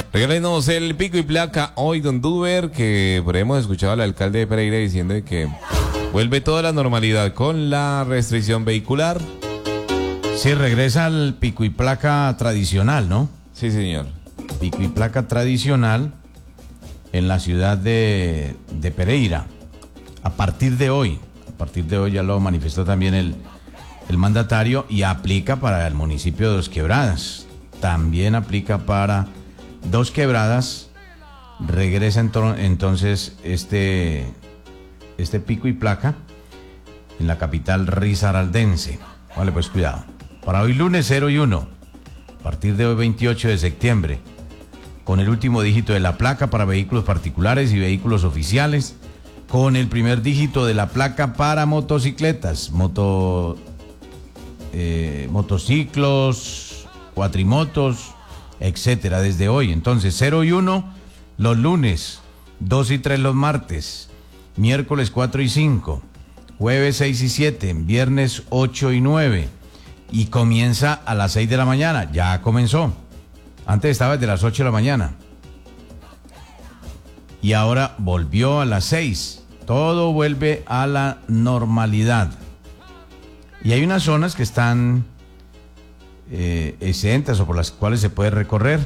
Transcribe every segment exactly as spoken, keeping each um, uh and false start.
Regálenos el pico y placa hoy, don Duber, que por ahí hemos escuchado al alcalde de Pereira diciendo que vuelve toda la normalidad con la restricción vehicular. Sí, regresa al pico y placa tradicional, ¿no? Sí, señor. Pico y placa tradicional en la ciudad de, de Pereira. A partir de hoy, a partir de hoy ya lo manifestó también el, el mandatario y aplica para el municipio de Dos Quebradas. También aplica para Dos Quebradas. Regresa ento- entonces este, este pico y placa en la capital risaraldense. Vale, pues cuidado. Para hoy lunes cero y uno, a partir de hoy veintiocho de septiembre, con el último dígito de la placa para vehículos particulares y vehículos oficiales, con el primer dígito de la placa para motocicletas, moto, eh, motociclos, cuatrimotos, etcétera, desde hoy. Entonces, cero y uno los lunes, dos y tres los martes, miércoles cuatro y cinco, jueves seis y siete, viernes ocho y nueve, y comienza a las seis de la mañana. Ya comenzó. Antes estaba desde las ocho de la mañana. Y ahora volvió a las seis. Todo vuelve a la normalidad. Y hay unas zonas que están eh, exentas o por las cuales se puede recorrer.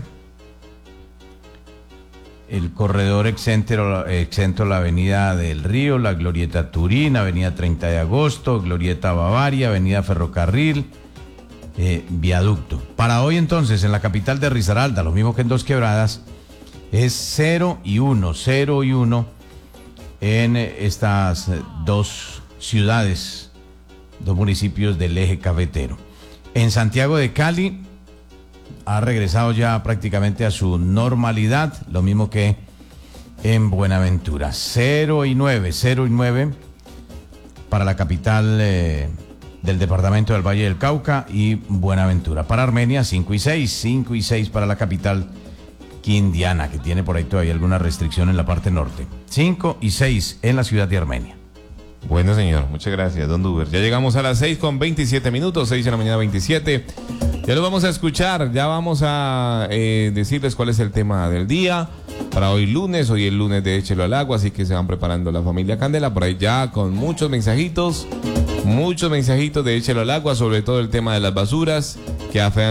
El corredor exento, exento la Avenida del Río, la Glorieta Turín, Avenida treinta de agosto, Glorieta Bavaria, Avenida Ferrocarril, eh, Viaducto. Para hoy entonces en la capital de Risaralda, lo mismo que en Dos Quebradas, es cero y uno, cero y uno en estas dos ciudades, dos municipios del eje cafetero. En Santiago de Cali ha regresado ya prácticamente a su normalidad, lo mismo que en Buenaventura. cero y nueve, cero y nueve para la capital eh, del departamento del Valle del Cauca y Buenaventura. Para Armenia, cinco y seis, cinco y seis para la capital Quindiana, que tiene por ahí todavía alguna restricción en la parte norte. cinco y seis en la ciudad de Armenia. Bueno, señor, muchas gracias, don Duber. Ya llegamos a las seis con veintisiete minutos, seis de la mañana veintisiete. Ya lo vamos a escuchar, ya vamos a eh, decirles cuál es el tema del día para hoy lunes. Hoy el lunes de Échelo al Agua, así que se van preparando la familia Candela por ahí ya con muchos mensajitos, muchos mensajitos de Échelo al Agua, sobre todo el tema de las basuras que afectan